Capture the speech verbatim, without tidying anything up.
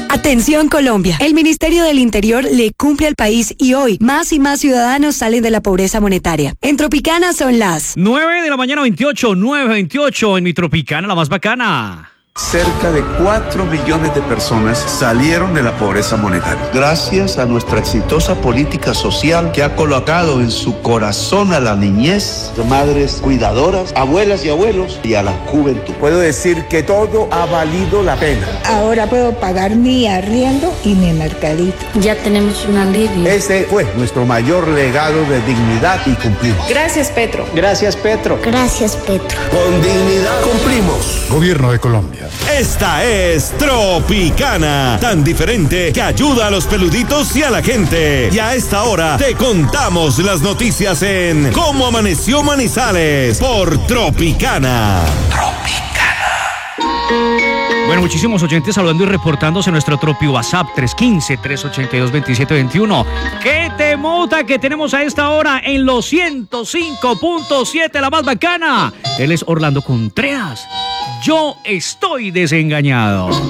Atención Colombia, el Ministerio del Interior le cumple al país y hoy más y más ciudadanos salen de la pobreza monetaria. En Tropicana son las nueve de la mañana veintiocho, nueve veintiocho en mi Tropicana, la más bacana. Cerca de cuatro millones de personas salieron de la pobreza monetaria. Gracias a nuestra exitosa política social que ha colocado en su corazón a la niñez, madres cuidadoras, abuelas y abuelos y a la juventud. Puedo decir que todo ha valido la pena. Ahora puedo pagar mi arriendo y mi mercadito. Ya tenemos un alivio. Ese fue nuestro mayor legado de dignidad y cumplimos. Gracias, Petro. Gracias, Petro. Gracias, Petro. Con dignidad cumplimos. Gobierno de Colombia. Esta es Tropicana, tan diferente que ayuda a los peluditos y a la gente. Y a esta hora te contamos las noticias en Cómo Amaneció Manizales por Tropicana. Tropicana. Bueno, muchísimos oyentes saludando y reportándose en nuestro Tropi WhatsApp tres uno cinco, tres ocho dos, dos siete dos uno. ¡Qué temuta que tenemos a esta hora en los ciento cinco punto siete, la más bacana! Él es Orlando Contreras. Yo estoy desengañado.